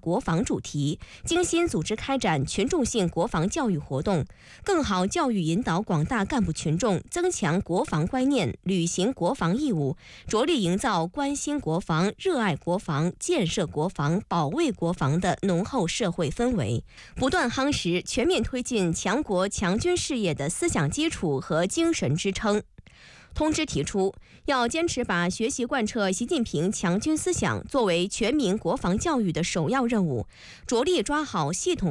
国防主题，精心组织开展群众性国防教育活动，更好教育引导广大干部群众增强国防观念，履行国防义务，着力营造关心国防、热爱国防、建设国防、保卫国防的浓厚社会氛围，不断夯实全面推进强国强军事业的思想基础和精神支撑。通知提出，要坚持把学习贯彻习近平强军思想作为全民国防教育的首要任务，着力抓好系统